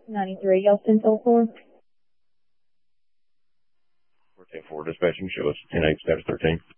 93, Austin, Toll 4. 410-4, dispatching, show us 10-8, status 13.